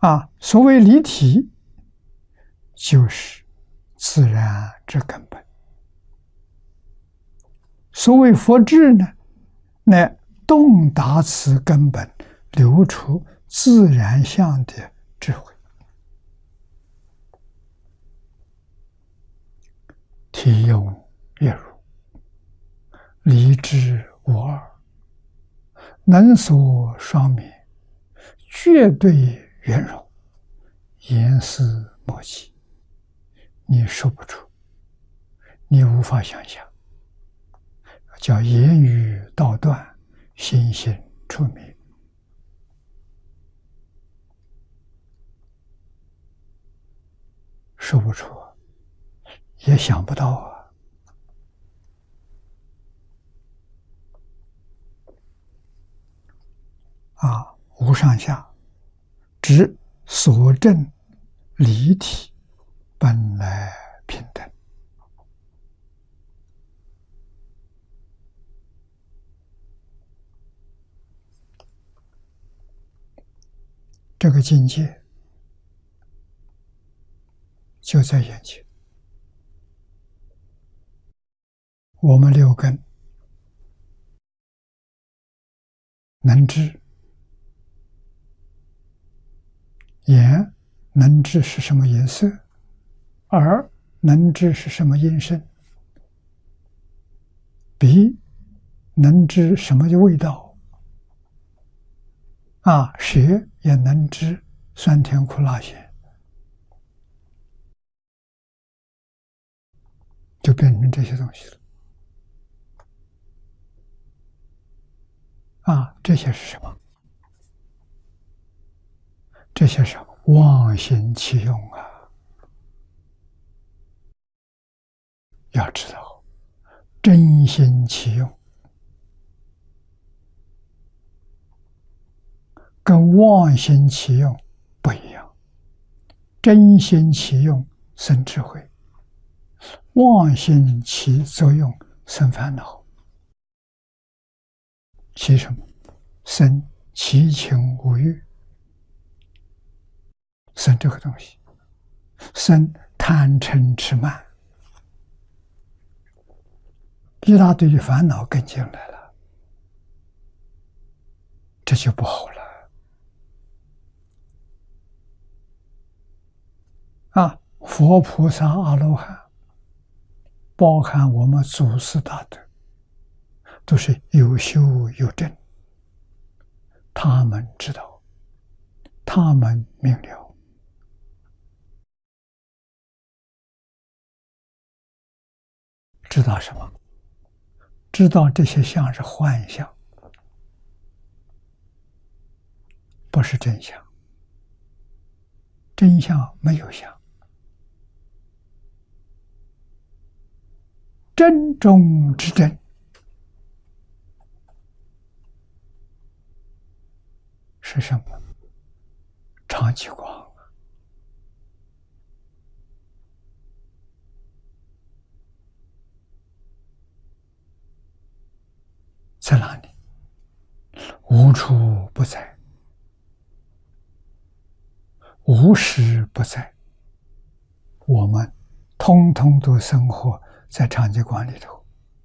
所谓离体，就是自然之根本。所谓佛智呢，乃洞达此根本，流出自然相的智慧。体用月如，离之无二，能所双免，绝对圆融，言思莫及。你说不出，你无法想象，叫言语道断，心性出迷。说不出，也想不到无上下，指所证离体本来平等。这个境界就在眼前。我们六根能知，眼能知是什么颜色，耳能知是什么音声，鼻能知什么味道，舌也能知酸甜苦辣咸，就变成这些东西了。这些是什么？这些是妄心起用要知道，真心起用跟妄心起用不一样。真心起用生智慧，妄心起作用生烦恼。起什么？生七情五欲，生这个东西，生贪嗔痴慢，一大堆的烦恼跟进来了，这就不好了。佛菩萨阿罗汉，包含我们祖师大德，都是有修有证，他们知道，他们明了，知道什么？知道这些相是幻象，不是真相。真相没有相，真中之真是什么？常寂光。在哪里？无处不在，无时不在。我们通通都生活在常寂光里头。